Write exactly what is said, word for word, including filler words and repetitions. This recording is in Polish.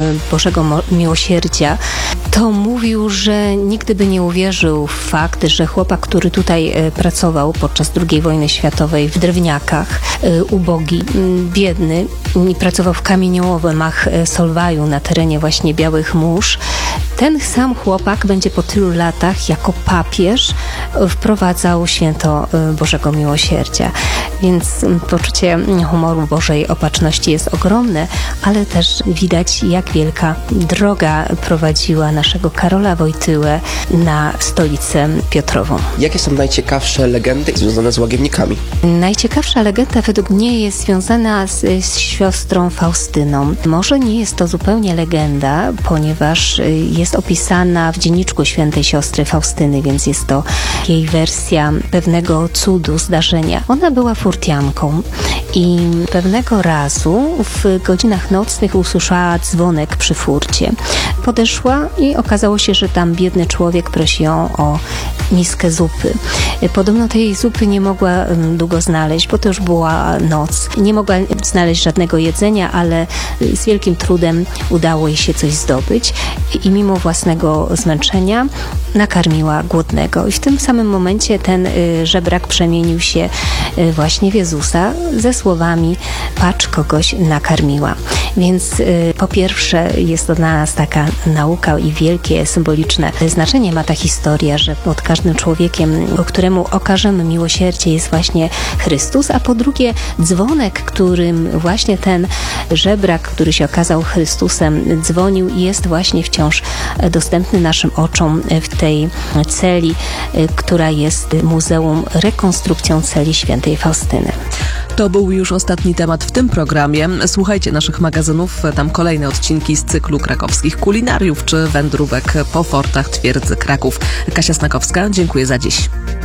Bożego Miłosierdzia, to mówił, że nigdy by nie uwierzył w fakt, że chłopak, który tutaj pracował podczas drugiej wojny światowej w drewniakach, ubogi, biedny, i pracował w kamieniołomach Solwaju na terenie właśnie Białych Mórz, ten sam chłopak będzie po tylu latach jako papież wprowadzał święto Bożego Miłosierdzia. Więc poczucie humoru Bożej Opatrzności jest ogromne, ale też widać, jak wielka droga prowadziła naszego Karola Wojtyłę na stolicę Piotrową. Jakie są najciekawsze legendy związane z łagiewnikami? Najciekawsza legenda według mnie jest związana z, z siostrą Faustyną. Może nie jest to zupełnie legenda, ponieważ jest opisana w dzienniczku świętej siostry Faustyny, więc jest to jej wersja pewnego cudu, zdarzenia. Ona była furtianką i pewnego razu w godzinach nocnych usłyszała dzwonek przy furcie. Podeszła i okazało się, że tam biedny człowiek prosi ją o miskę zupy. Podobno tej zupy nie mogła długo znaleźć, bo to już była noc. Nie mogła znaleźć żadnego jedzenia, ale z wielkim trudem udało jej się coś zdobyć i mimo własnego zmęczenia nakarmiła głodnego. I w tym samym momencie ten żebrak przemienił się właśnie w Jezusa ze słowami: patrz, kogoś nakarmiła. Więc po pierwsze jest to dla nas taka nauka i wielkie symboliczne znaczenie ma ta historia, że pod każdym człowiekiem, któremu okażemy miłosierdzie, jest właśnie Chrystus, a po drugie dzwonek, którym właśnie ten żebrak, który się okazał Chrystusem, dzwonił, jest właśnie wciąż dostępny naszym oczom w tej celi, która jest Muzeum Rekonstrukcją Celi Świętej Faustyny. To był już ostatni temat w tym programie. Słuchajcie naszych magazynów, tam kolejne odcinki z cyklu krakowskich kulinariów czy wędrówek po fortach twierdzy Kraków. Kasia Snakowska, dziękuję za dziś.